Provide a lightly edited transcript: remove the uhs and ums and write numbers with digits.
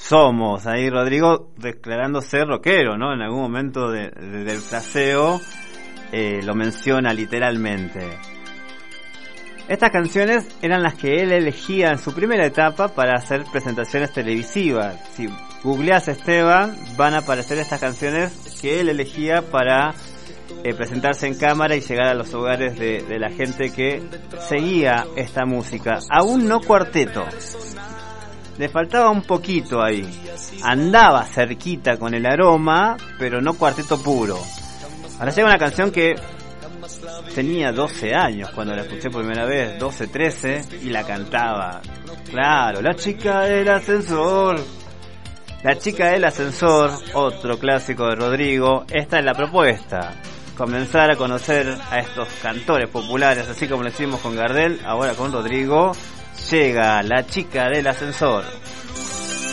somos. Ahí Rodrigo declarándose rockero, ¿no? En algún momento del fraseo lo menciona literalmente. Estas canciones eran las que él elegía en su primera etapa para hacer presentaciones televisivas. Si googleás Esteban, van a aparecer estas canciones que él elegía para presentarse en cámara y llegar a los hogares de la gente que seguía esta música. Aún no cuarteto. Le faltaba un poquito ahí. Andaba cerquita con el aroma, pero no cuarteto puro. Ahora llega una canción que tenía 12 años cuando la escuché por primera vez, 12, 13, y la cantaba. Claro, la chica del ascensor. La chica del ascensor, otro clásico de Rodrigo. Esta es la propuesta. Comenzar a conocer a estos cantores populares, así como lo hicimos con Gardel, ahora con Rodrigo. Llega la chica del ascensor.